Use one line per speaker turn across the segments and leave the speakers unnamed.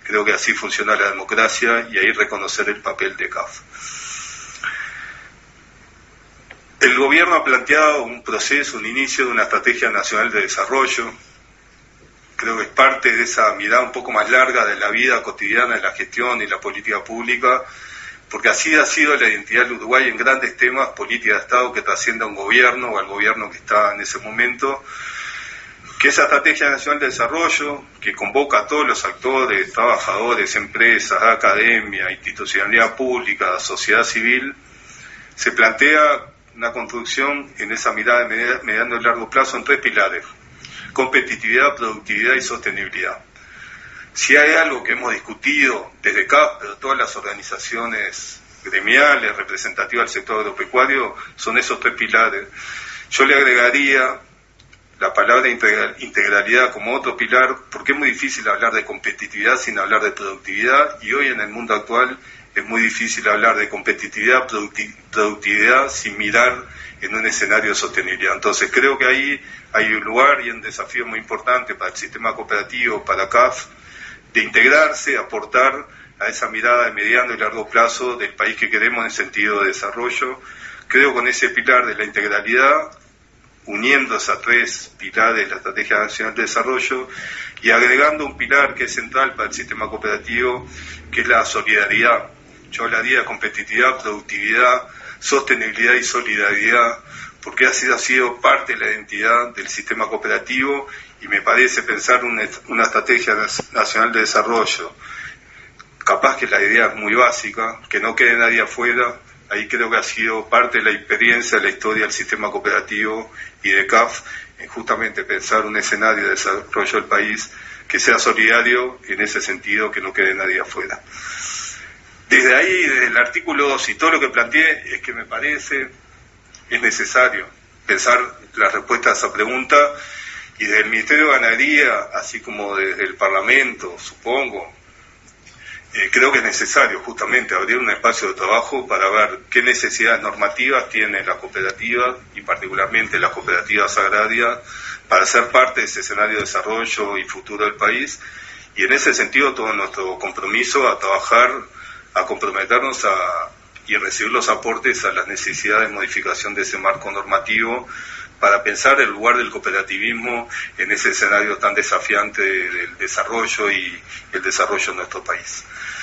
Creo que así funciona la democracia y ahí reconocer el papel de CAF. El gobierno ha planteado un proceso, un inicio de una estrategia nacional de desarrollo. Creo que es parte de esa mirada un poco más larga de la vida cotidiana, de la gestión y la política pública, porque así ha sido la identidad del Uruguay en grandes temas, política de Estado que trascienda a un gobierno o al gobierno que está en ese momento, que esa estrategia nacional de desarrollo, que convoca a todos los actores, trabajadores, empresas, academia, institucionalidad pública, sociedad civil, se plantea una construcción en esa mirada de mediano y largo plazo en 3 pilares: competitividad, productividad y sostenibilidad. Si hay algo que hemos discutido desde CAF, pero todas las organizaciones gremiales representativas del sector agropecuario, son esos 3 pilares. Yo le agregaría la palabra integralidad como otro pilar, porque es muy difícil hablar de competitividad sin hablar de productividad, y hoy en el mundo actual es muy difícil hablar de competitividad, productividad sin mirar en un escenario de sostenibilidad. Entonces creo que ahí hay un lugar y un desafío muy importante para el sistema cooperativo, para CAF, de integrarse, aportar a esa mirada de mediano y largo plazo del país que queremos en el sentido de desarrollo. Creo con ese pilar de la integralidad, uniendo esos 3 pilares de la Estrategia Nacional de Desarrollo y agregando un pilar que es central para el sistema cooperativo, que es la solidaridad. Yo hablaría de competitividad, productividad, sostenibilidad y solidaridad, porque ha sido parte de la identidad del sistema cooperativo, y me parece pensar una estrategia nacional de desarrollo, capaz que la idea es muy básica, que no quede nadie afuera. Ahí creo que ha sido parte de la experiencia, de la historia del sistema cooperativo y de CAF, en justamente pensar un escenario de desarrollo del país que sea solidario, en ese sentido, que no quede nadie afuera. Desde ahí, desde el artículo 2 y todo lo que planteé, es que me parece es necesario pensar la respuesta a esa pregunta, y desde el Ministerio de Ganadería, así como desde el Parlamento, supongo, creo que es necesario justamente abrir un espacio de trabajo para ver qué necesidades normativas tienen las cooperativas, y particularmente las cooperativas agrarias, para ser parte de ese escenario de desarrollo y futuro del país, y en ese sentido todo nuestro compromiso a trabajar, a comprometernos y recibir los aportes a las necesidades de modificación de ese marco normativo para pensar el lugar del cooperativismo en ese escenario tan desafiante del desarrollo y el desarrollo de nuestro país.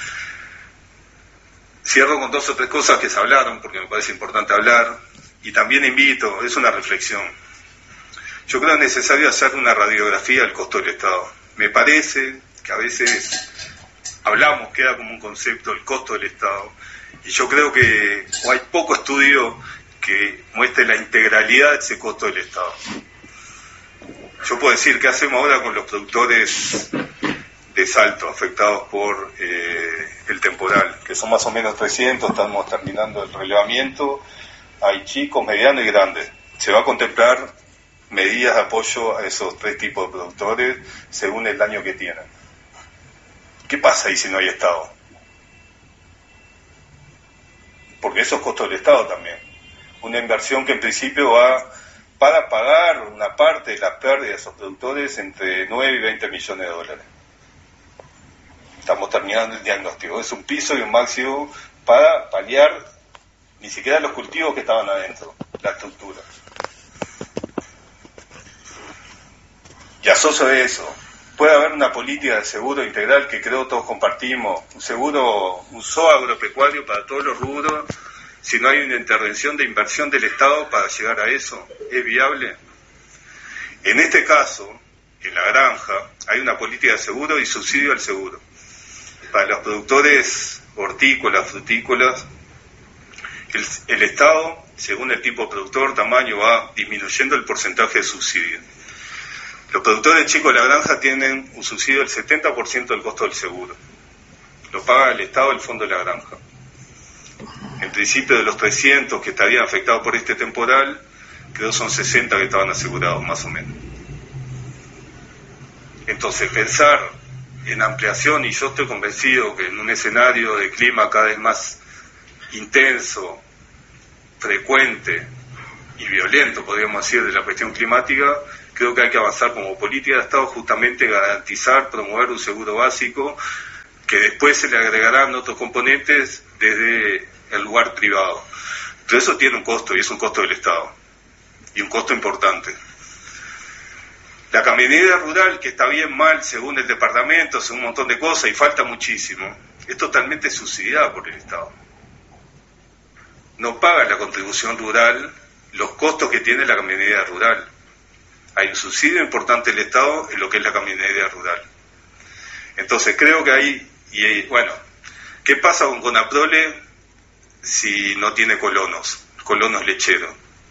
Cierro con 2 o 3 cosas que se hablaron, porque me parece importante hablar, y también invito, es una reflexión. Yo creo que es necesario hacer una radiografía del costo del Estado. Me parece que a veces hablamos, queda como un concepto el costo del Estado, y yo creo que hay poco estudio que muestre la integralidad de ese costo del Estado. Yo puedo decir, ¿qué hacemos ahora con los productores de Salto afectados por el temporal? Que son más o menos 300, estamos terminando el relevamiento, hay chicos, medianos y grandes. Se va a contemplar medidas de apoyo a esos 3 tipos de productores según el daño que tienen. ¿Qué pasa ahí si no hay Estado? Porque eso es costo del Estado también. Una inversión que en principio va para pagar una parte de las pérdidas de esos productores entre 9 y 20 millones de dólares. Estamos terminando el diagnóstico. Es un piso y un máximo para paliar ni siquiera los cultivos que estaban adentro, la estructura. Y asocio de eso, puede haber una política de seguro integral que creo todos compartimos, un seguro, un SOA agropecuario para todos los rubros. Si no hay una intervención de inversión del Estado para llegar a eso, ¿es viable? En este caso, en la granja, hay una política de seguro y subsidio al seguro. Para los productores hortícolas, frutícolas, el Estado, según el tipo de productor, tamaño, va disminuyendo el porcentaje de subsidio. Los productores chicos de la granja tienen un subsidio del 70% del costo del seguro. Lo paga el Estado, el fondo de la granja. En principio, de los 300 que estarían afectados por este temporal, creo son 60 que estaban asegurados, más o menos. Entonces, pensar en ampliación, y yo estoy convencido que en un escenario de clima cada vez más intenso, frecuente y violento, podríamos decir, de la cuestión climática, creo que hay que avanzar como política de Estado, justamente garantizar, promover un seguro básico, que después se le agregarán otros componentes desde el lugar privado. Pero eso tiene un costo, y es un costo del Estado, y un costo importante. La camionería rural, que está bien, mal, según el departamento, según un montón de cosas, y falta muchísimo, es totalmente subsidiada por el Estado. No paga la contribución rural los costos que tiene la camionería rural. Hay un subsidio importante del Estado en lo que es la camionería rural. Entonces creo que bueno, ¿qué pasa con Conaprole si no tiene colonos lecheros?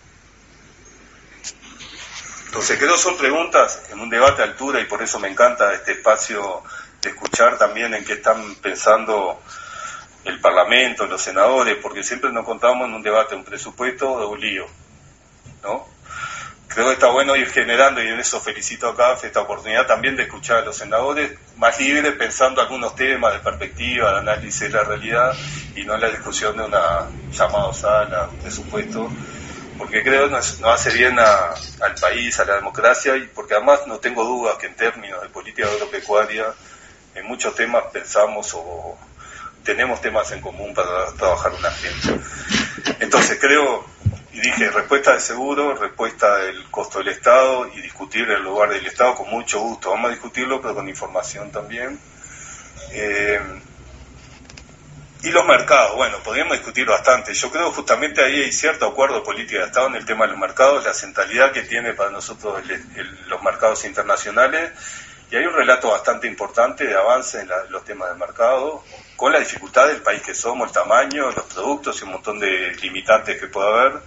Entonces creo que son preguntas en un debate a altura, y por eso me encanta este espacio de escuchar también en qué están pensando el Parlamento, los senadores, porque siempre nos contamos en un debate, un presupuesto de un lío, ¿no? Creo que está bueno ir generando, y en eso felicito a CAF esta oportunidad también de escuchar a los senadores más libres, pensando algunos temas de perspectiva, de análisis de la realidad, y no en la discusión de una llamada sala, presupuesto, porque creo que nos hace bien al país, a la democracia, y porque además no tengo dudas que en términos de política agropecuaria en muchos temas pensamos o tenemos temas en común para trabajar una agenda. Entonces creo, y dije, respuesta de seguro, respuesta del costo del Estado, y discutir el lugar del Estado con mucho gusto. Vamos a discutirlo, pero con información también. Y los mercados, bueno, podríamos discutir bastante. Yo creo que justamente ahí hay cierto acuerdo de política de Estado en el tema de los mercados, la centralidad que tiene para nosotros los mercados internacionales, y hay un relato bastante importante de avance en los temas de mercado, con la dificultad del país que somos, el tamaño, los productos y un montón de limitantes que puede haber.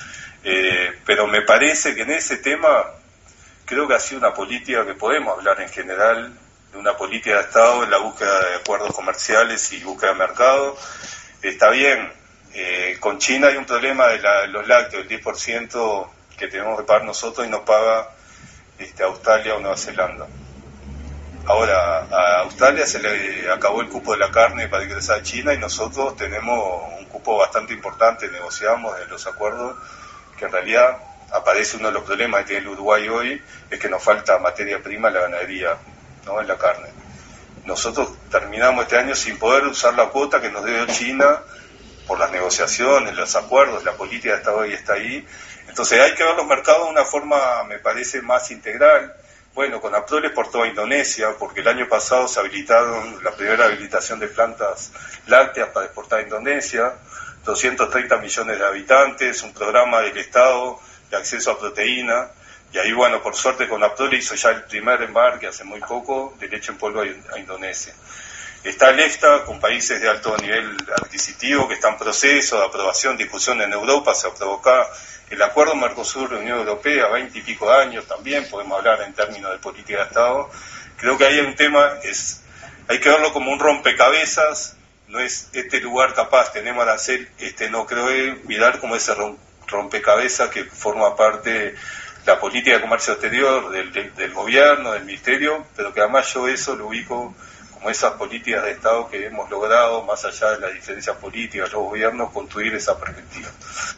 Pero me parece que en ese tema creo que ha sido una política que podemos hablar en general, de una política de Estado en la búsqueda de acuerdos comerciales y búsqueda de mercado. Está bien, con China hay un problema de los lácteos, el 10% que tenemos que pagar nosotros y no paga Australia o Nueva Zelanda. Ahora, a Australia se le acabó el cupo de la carne para ingresar a China, y nosotros tenemos un cupo bastante importante, negociamos en los acuerdos, que en realidad aparece uno de los problemas que tiene el Uruguay hoy, es que nos falta materia prima en la ganadería, ¿no? En la carne. Nosotros terminamos este año sin poder usar la cuota que nos dio China por las negociaciones, los acuerdos, la política de Estado hoy está ahí. Entonces hay que ver los mercados de una forma, me parece, más integral. Bueno, Conaprole exportó a Indonesia, porque el año pasado se habilitaron la primera habilitación de plantas lácteas para exportar a Indonesia, 230 millones de habitantes, un programa del Estado de acceso a proteína, y ahí, bueno, por suerte Conaprole hizo ya el primer embarque hace muy poco de leche en polvo a Indonesia. Está el EFTA, con países de alto nivel adquisitivo que está en proceso de aprobación, discusión en Europa, se aprobó acá. El acuerdo Mercosur-Unión Europea, 20 y pico de años también, podemos hablar en términos de política de Estado. Creo que ahí hay un tema, hay que verlo como un rompecabezas, no es este lugar capaz, tenemos arancel, no, creo que mirar como ese rompecabezas que forma parte la política de comercio exterior del gobierno, del ministerio, pero que además yo eso lo ubico como esas políticas de Estado que hemos logrado, más allá de las diferencias políticas, los gobiernos, construir esa perspectiva.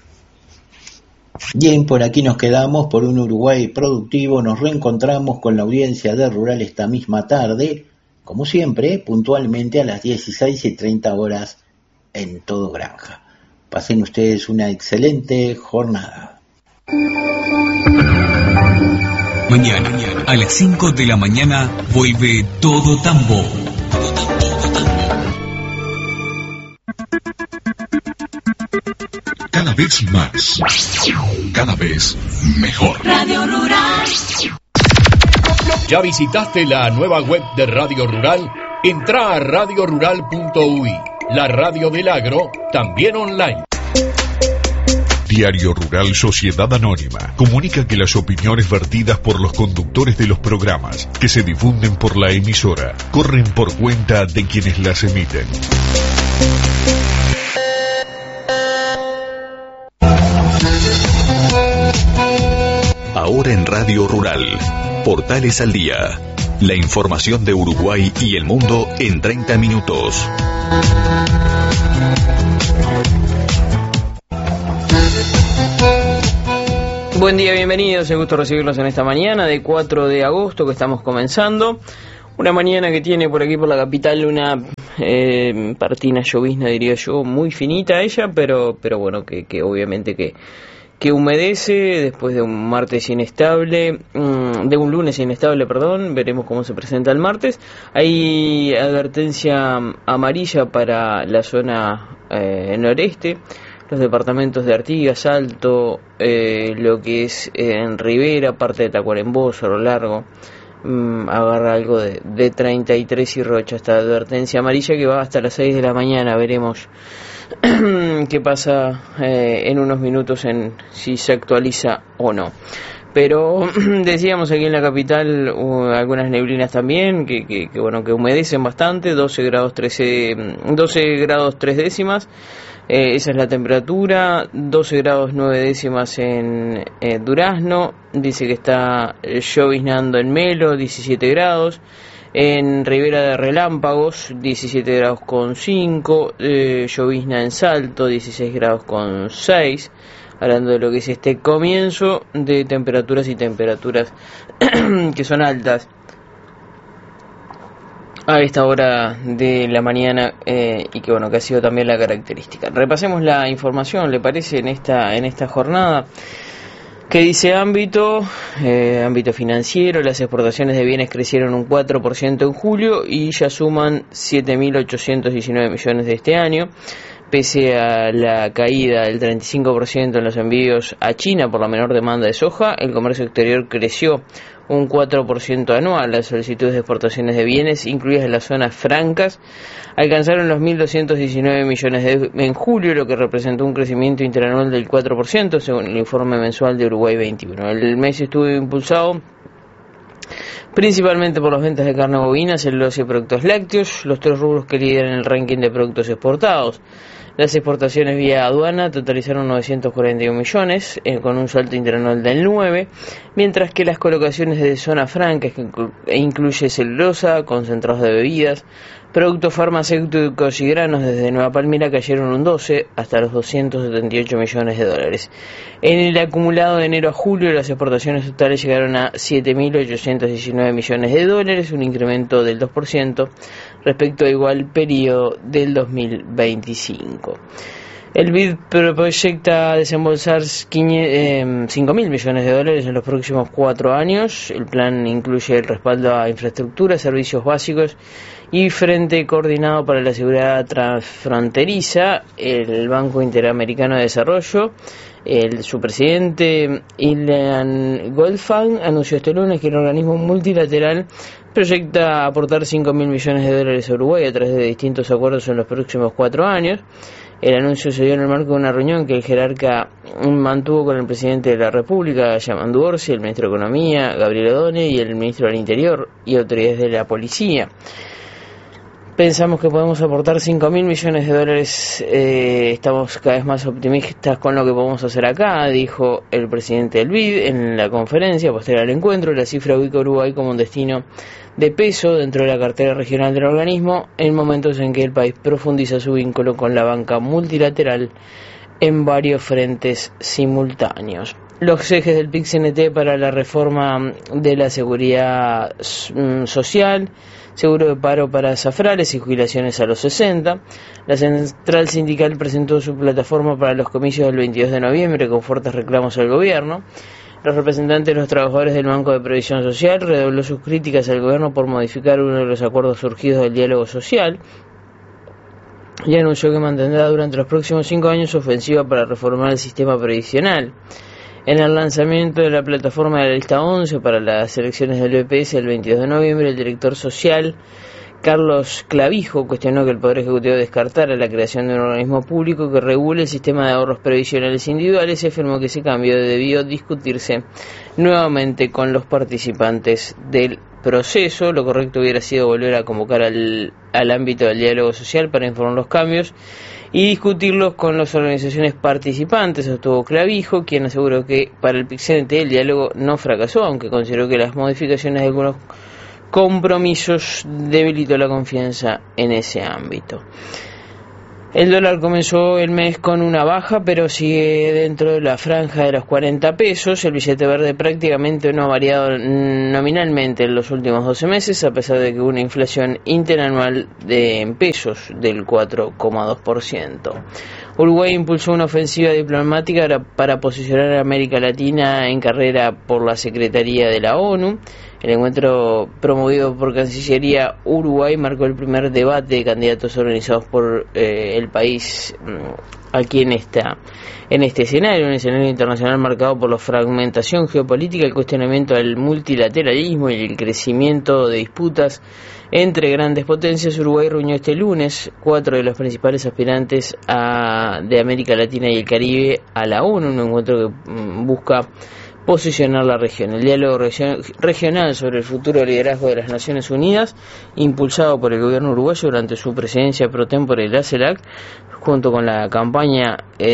Bien, por aquí nos quedamos por un Uruguay productivo. Nos reencontramos con la audiencia de Rural esta misma tarde, como siempre, puntualmente a las 16:30 en Todo Granja. Pasen ustedes una excelente jornada.
Mañana, a las 5 de la mañana, vuelve Todo Tambo. Cada vez más, cada vez mejor. Radio Rural.
¿Ya visitaste la nueva web de Radio Rural? Entra a radiorural.uy, la radio del agro, también online.
Diario Rural Sociedad Anónima comunica que las opiniones vertidas por los conductores de los programas que se difunden por la emisora corren por cuenta de quienes las emiten. Ahora en Radio Rural, Portales al Día. La información de Uruguay y el mundo en 30 minutos.
Buen día, bienvenidos, es gusto recibirlos en esta mañana de 4 de agosto que estamos comenzando. Una mañana que tiene por aquí por la capital una partina llovizna, diría yo, muy finita ella, pero bueno, que obviamente que humedece después de un martes inestable, de un lunes inestable, perdón. Veremos cómo se presenta el martes. Hay advertencia amarilla para la zona noreste, los departamentos de Artigas, Salto, lo que es en Rivera, parte de Tacuarembó, Cerro Largo. Agarra algo de 33 y Rocha, esta advertencia amarilla que va hasta las 6 de la mañana. Veremos qué pasa en unos minutos, en si se actualiza o no. Pero decíamos aquí en la capital algunas neblinas también que bueno, que humedecen bastante. 12 grados 3 décimas, esa es la temperatura. 12 grados 9 décimas en Durazno. Dice que está lloviznando en Melo, 17 grados. En Ribera de Relámpagos, 17 grados con 5, llovizna en Salto, 16 grados con 6, hablando de lo que es este comienzo de temperaturas y temperaturas que son altas a esta hora de la mañana, y que bueno, que ha sido también la característica. Repasemos la información, ¿le parece? En esta jornada, que dice ámbito financiero. Las exportaciones de bienes crecieron un 4% en julio y ya suman 7.819 millones de este año. Pese a la caída del 35% en los envíos a China por la menor demanda de soja, el comercio exterior creció un 4% anual. Las solicitudes de exportaciones de bienes, incluidas en las zonas francas, alcanzaron los 1.219 millones en julio, lo que representó un crecimiento interanual del 4%, según el informe mensual de Uruguay 21. El mes estuvo impulsado principalmente por las ventas de carne bovina, celulosa y productos lácteos, los tres rubros que lideran el ranking de productos exportados. Las exportaciones vía aduana totalizaron 941 millones, con un salto interanual del 9%, mientras que las colocaciones de zona franca, que incluye celulosa, concentrados de bebidas, productos farmacéuticos y granos desde Nueva Palmira, cayeron un 12% hasta los 278 millones de dólares. En el acumulado de enero a julio, las exportaciones totales llegaron a 7.819 millones de dólares, un incremento del 2% respecto a igual periodo del 2025. El BID proyecta desembolsar 5.000 millones de dólares en los próximos 4 años. El plan incluye el respaldo a infraestructura, servicios básicos y frente coordinado para la seguridad transfronteriza. El Banco Interamericano de Desarrollo, su presidente Ilan Goldfang, anunció este lunes que el organismo multilateral proyecta aportar 5.000 millones de dólares a Uruguay a través de distintos acuerdos en los próximos 4 años. El anuncio se dio en el marco de una reunión que el jerarca mantuvo con el presidente de la República, Yamandu Orsi, el ministro de Economía, Gabriel Odone, y el ministro del Interior y autoridades de la policía. Pensamos que podemos aportar 5.000 millones de dólares, estamos cada vez más optimistas con lo que podemos hacer acá, dijo el presidente del BID en la conferencia posterior al encuentro. La cifra ubica a Uruguay como un destino de peso dentro de la cartera regional del organismo, en momentos en que el país profundiza su vínculo con la banca multilateral en varios frentes simultáneos. Los ejes del PIC-CNT para la reforma de la seguridad social: seguro de paro para zafrales y jubilaciones a los 60. La central sindical presentó su plataforma para los comicios del 22 de noviembre con fuertes reclamos al gobierno. Los representantes de los trabajadores del Banco de Previsión Social redobló sus críticas al gobierno por modificar uno de los acuerdos surgidos del diálogo social y anunció que mantendrá durante los próximos 5 años su ofensiva para reformar el sistema previsional. En el lanzamiento de la plataforma de la lista 11 para las elecciones del BPS el 22 de noviembre, el director social Carlos Clavijo cuestionó que el Poder Ejecutivo descartara la creación de un organismo público que regule el sistema de ahorros previsionales individuales y afirmó que ese cambio debió discutirse nuevamente con los participantes del proceso. Lo correcto hubiera sido volver a convocar al ámbito del diálogo social para informar los cambios y discutirlos con las organizaciones participantes, sostuvo Clavijo, quien aseguró que para el PIC-CNT el diálogo no fracasó, aunque consideró que las modificaciones de algunos compromisos debilitó la confianza en ese ámbito. El dólar comenzó el mes con una baja, pero sigue dentro de la franja de los 40 pesos. El billete verde prácticamente no ha variado nominalmente en los últimos 12 meses, a pesar de que hubo una inflación interanual en pesos del 4,2%. Uruguay impulsó una ofensiva diplomática para posicionar a América Latina en carrera por la Secretaría de la ONU. El encuentro promovido por Cancillería Uruguay marcó el primer debate de candidatos organizados por el país aquí en este escenario, un escenario internacional marcado por la fragmentación geopolítica, el cuestionamiento del multilateralismo y el crecimiento de disputas entre grandes potencias. Uruguay reunió este lunes 4 de los principales aspirantes de América Latina y el Caribe a la ONU, un encuentro que busca posicionar la región. El diálogo regional sobre el futuro liderazgo de las Naciones Unidas, impulsado por el gobierno uruguayo durante su presidencia pro tempore de la CELAC, junto con la campaña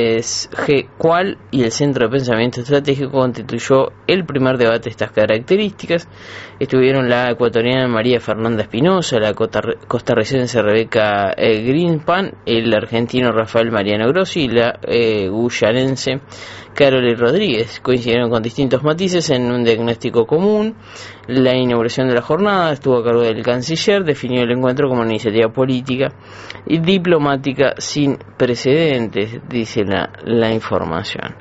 G-Cual y el Centro de Pensamiento Estratégico, constituyó el primer debate de estas características. Estuvieron la ecuatoriana María Fernanda Espinosa, la costarricense Rebeca Greenspan, el argentino Rafael Mariano Grossi y la guyanense Carolyn Rodríguez. Coincidieron con distintos matices en un diagnóstico común. La inauguración de la jornada estuvo a cargo del canciller, definió el encuentro como una iniciativa política y diplomática sin precedentes, dice la información.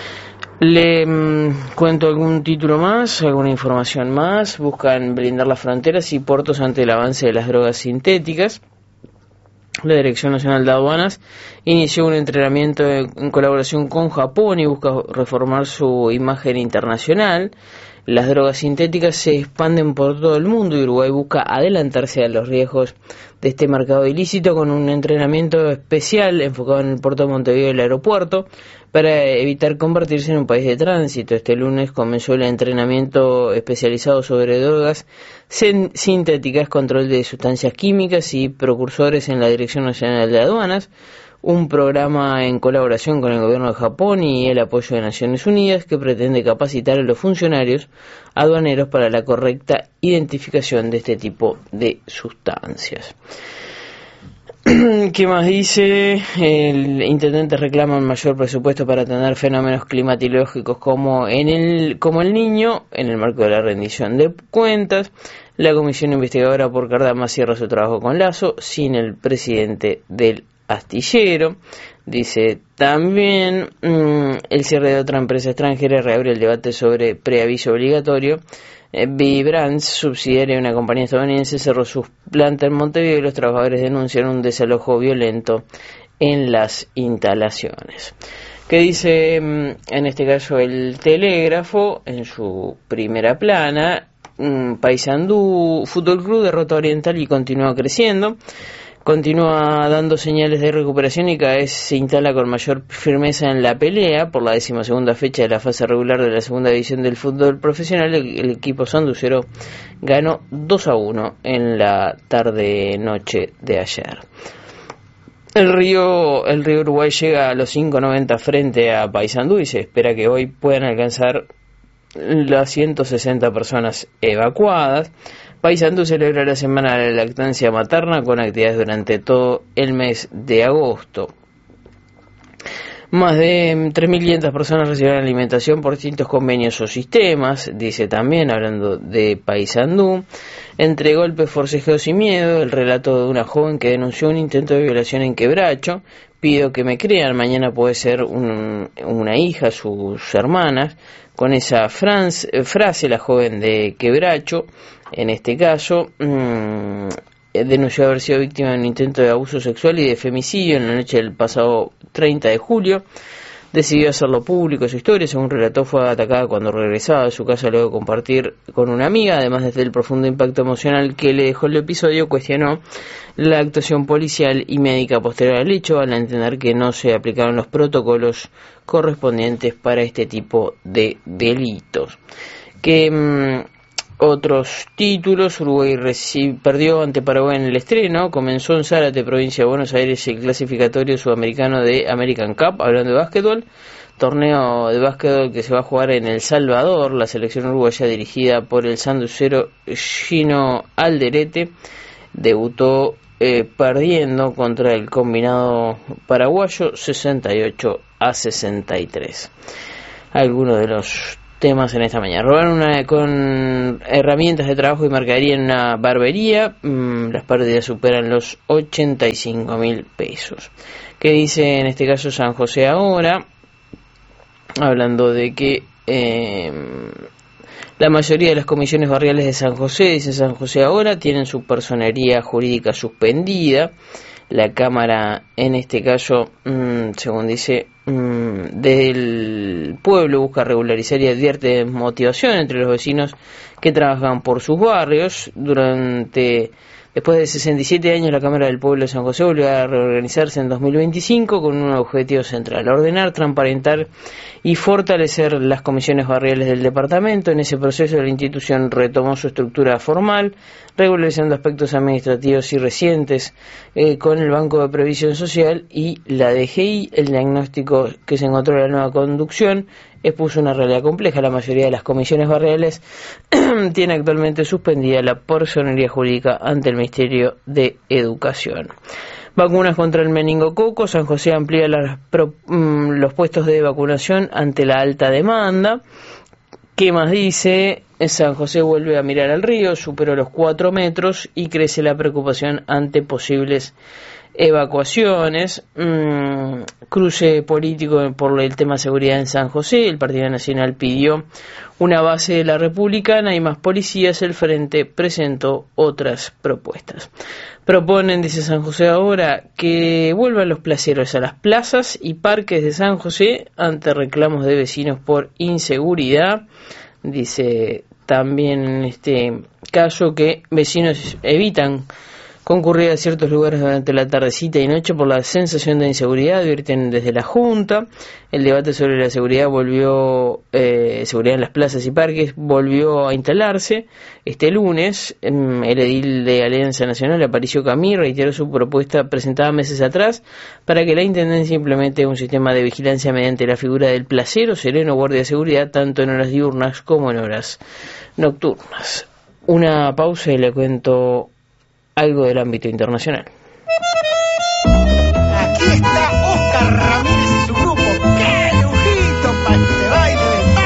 Le cuento algún título más, alguna información más. Buscan blindar las fronteras y puertos ante el avance de las drogas sintéticas. La Dirección Nacional de Aduanas inició un entrenamiento en colaboración con Japón y busca reformar su imagen internacional. Las drogas sintéticas se expanden por todo el mundo y Uruguay busca adelantarse a los riesgos de este mercado ilícito con un entrenamiento especial enfocado en el puerto de Montevideo y el aeropuerto para evitar convertirse en un país de tránsito. Este lunes comenzó el entrenamiento especializado sobre drogas sintéticas, control de sustancias químicas y precursores en la Dirección Nacional de Aduanas, un programa en colaboración con el gobierno de Japón y el apoyo de Naciones Unidas que pretende capacitar a los funcionarios aduaneros para la correcta identificación de este tipo de sustancias. ¿Qué más dice? El intendente reclama un mayor presupuesto para atender fenómenos climatológicos como el Niño, en el marco de la rendición de cuentas. La comisión investigadora por Cardama cierra su trabajo con Lazo, sin el presidente del astillero. Dice también el cierre de otra empresa extranjera reabre el debate sobre preaviso obligatorio. Vibrance, subsidiaria de una compañía estadounidense, cerró su planta en Montevideo y los trabajadores denunciaron un desalojo violento en las instalaciones. ¿Qué dice en este caso el Telégrafo en su primera plana? Paysandú Fútbol Club derrota a Oriental y continúa creciendo. Continúa dando señales de recuperación y cada vez se instala con mayor firmeza en la pelea por la 12ª fecha de la fase regular de la segunda división del fútbol profesional. El equipo sanducero ganó 2-1 en la tarde-noche de ayer. El río Uruguay llega a los 5.90 frente a Paysandú y se espera que hoy puedan alcanzar las 160 personas evacuadas. Paysandú celebra la semana de la lactancia materna con actividades durante todo el mes de agosto. Más de 3.500 personas recibirán alimentación por distintos convenios o sistemas, dice también, hablando de Paysandú. Entre golpes, forcejeos y miedo, el relato de una joven que denunció un intento de violación en Quebracho. Pido que me crean, mañana puede ser una hija, sus hermanas. Con esa frase, la joven de Quebracho, en este caso, denunció haber sido víctima de un intento de abuso sexual y de femicidio en la noche del pasado 30 de julio. Decidió hacerlo público su historia. Según relató, fue atacada cuando regresaba de su casa luego de compartir con una amiga. Además, desde el profundo impacto emocional que le dejó el episodio, cuestionó la actuación policial y médica posterior al hecho, al entender que no se aplicaron los protocolos correspondientes para este tipo de delitos. Otros títulos: Uruguay perdió ante Paraguay en el estreno. Comenzó en Zárate, provincia de Buenos Aires, el clasificatorio sudamericano de American Cup, hablando de básquetbol. Torneo de básquetbol que se va a jugar en El Salvador. La selección uruguaya, dirigida por el sanducero Gino Alderete, debutó perdiendo contra el combinado paraguayo 68-63. Algunos de los temas en esta mañana. Robaron con herramientas de trabajo y mercadería en una barbería. Las pérdidas superan los 85.000 pesos. ¿Qué dice en este caso San José ahora? Hablando de que la mayoría de las comisiones barriales de San José, dice San José ahora, tienen su personería jurídica suspendida. La Cámara, en este caso, según dice, del pueblo busca regularizar y advierte motivación entre los vecinos que trabajan por sus barrios. Después de 67 años, la Cámara del Pueblo de San José volvió a reorganizarse en 2025 con un objetivo central: ordenar, transparentar y fortalecer las comisiones barriales del departamento. En ese proceso, la institución retomó su estructura formal, regularizando aspectos administrativos y recientes con el Banco de Previsión Social y la DGI. El diagnóstico que se encontró en la nueva conducción expuso una realidad compleja. La mayoría de las comisiones barriales tiene actualmente suspendida la personería jurídica ante el Ministerio de Educación. Vacunas contra el meningococo. San José amplía los puestos de vacunación ante la alta demanda. ¿Qué más dice? San José vuelve a mirar al río, superó los 4 metros y crece la preocupación ante posibles evacuaciones. Cruce político por el tema seguridad en San José. El Partido Nacional pidió una base de la Republicana y más policías. El Frente presentó otras propuestas. Proponen, dice San José ahora, que vuelvan los placeros a las plazas y parques de San José ante reclamos de vecinos por inseguridad. Dice también en este caso que vecinos evitan concurrir a ciertos lugares durante la tardecita y noche por la sensación de inseguridad, advierten desde la Junta. El debate sobre la seguridad seguridad en las plazas y parques volvió a instalarse este lunes. El edil de Alianza Nacional, Aparicio Camí, reiteró su propuesta presentada meses atrás para que la Intendencia implemente un sistema de vigilancia mediante la figura del placero, sereno, guardia de seguridad, tanto en horas diurnas como en horas nocturnas. Una pausa y le cuento algo del ámbito internacional.